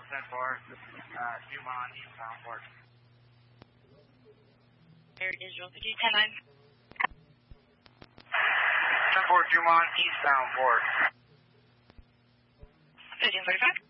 Dumont, eastbound port. Air Israel 310-9. 10-4, Dumont, eastbound port. 1345.